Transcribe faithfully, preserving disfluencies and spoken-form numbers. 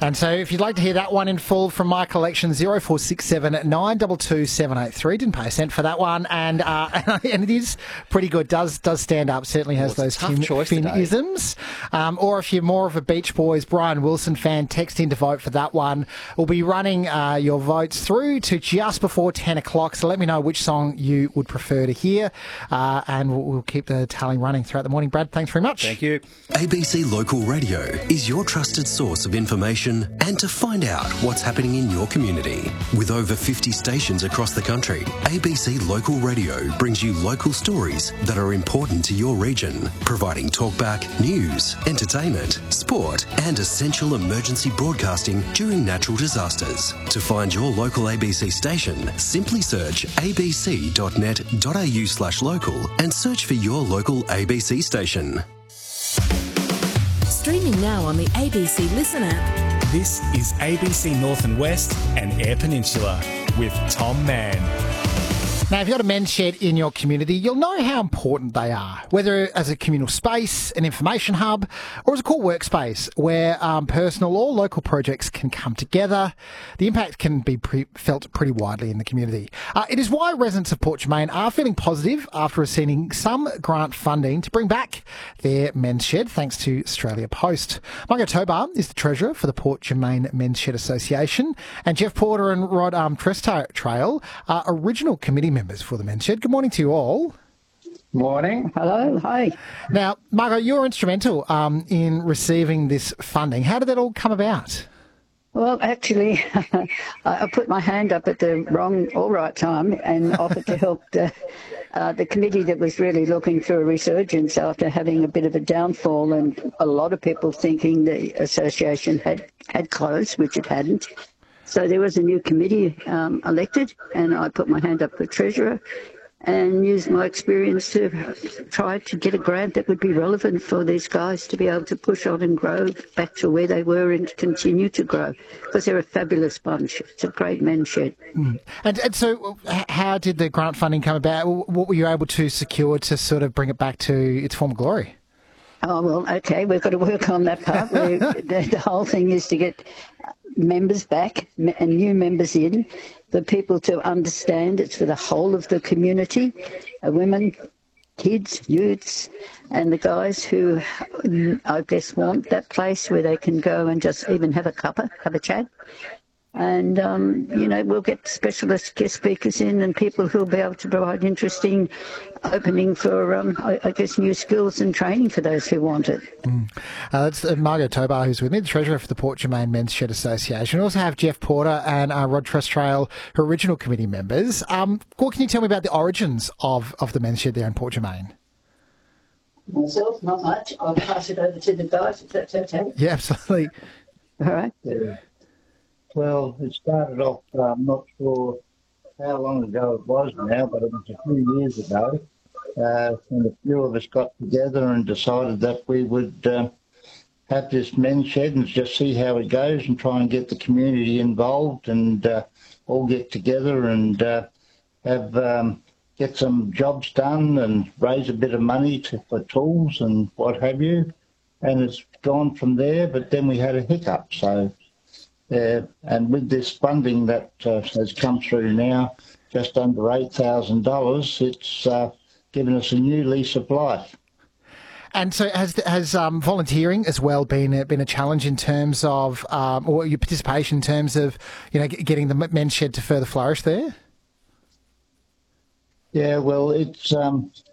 And so if you'd like to hear that one in full from my collection, zero four six seven nine two two seven eight three. Didn't pay a cent for that one. And uh, and it is pretty good. Does does stand up. Certainly has well, those fin, Finn-isms. Um, or if you're more of a Beach Boys, Brian Wilson fan, text in to vote for that one. We'll be running uh, your votes through to just before ten o'clock. So let me know which song you would prefer to hear. Uh, and we'll, we'll keep the tally running throughout the morning. Brad, thanks very much. Thank you. A B C Local Radio is your trusted source of information and to find out what's happening in your community. With over fifty stations across the country, A B C Local Radio brings you local stories that are important to your region, providing talkback, news, entertainment, sport and essential emergency broadcasting during natural disasters. To find your local A B C station, simply search abc.net.au slash local and search for your local A B C station. Streaming now on the A B C Listen app. This is A B C North and West and Eyre Peninsula with Tom Mann. Now, if you've got a men's shed in your community, you'll know how important they are, whether as a communal space, an information hub, or as a core workspace where um, personal or local projects can come together. The impact can be pre- felt pretty widely in the community. Uh, it is why residents of Port Germain are feeling positive after receiving some grant funding to bring back their men's shed, thanks to Australia Post. Margot Tobar is the treasurer for the Port Germain Men's Shed Association, and Jeff Porter and Rod um, Trestrail are original committee members for the Men's Shed. Good morning to you all. Morning. Hello. Hi. Now, Margot, you're instrumental um, in receiving this funding. How did that all come about? Well, actually, I put my hand up at the wrong, all right time and offered to help the, uh, the committee that was really looking for a resurgence after having a bit of a downfall and a lot of people thinking the association had, had closed, which it hadn't. So there was a new committee um, elected, and I put my hand up for treasurer and used my experience to try to get a grant that would be relevant for these guys to be able to push on and grow back to where they were and continue to grow, because they're a fabulous bunch. It's a great men's shed. Mm. And, and so how did the grant funding come about? What were you able to secure to sort of bring it back to its former glory? Oh, well, okay, we've got to work on that part. the, the whole thing is to get members back and new members in, for people to understand it's for the whole of the community, uh, women, kids, youths, and the guys who, I guess, want that place where they can go and just even have a cuppa, have a chat. And, um, you know, we'll get specialist guest speakers in and people who'll be able to provide interesting opening for, um, I, I guess, new skills and training for those who want it. Mm. Uh, that's uh, Margot Tobar, who's with me, the treasurer for the Port Germain Men's Shed Association. We also have Jeff Porter and uh, Rod Trestrail, who are original committee members. Um, what can you tell me about the origins of, of the Men's Shed there in Port Germain? Myself, not much. I'll pass it over to the guys, if that's okay. Yeah, absolutely. All right. Yeah. Well, it started off, uh, I'm not sure how long ago it was now, but it was a few years ago, uh, when a few of us got together and decided that we would uh, have this men's shed and just see how it goes and try and get the community involved and uh, all get together and uh, have um, get some jobs done and raise a bit of money to, for tools and what have you. And it's gone from there, but then we had a hiccup, so... Uh, and with this funding that uh, has come through now, just under eight thousand dollars, it's uh, given us a new lease of life. And so has has um, volunteering as well been a, been a challenge in terms of, um, or your participation in terms of, you know, getting the men's shed to further flourish there? Yeah, well, it's um,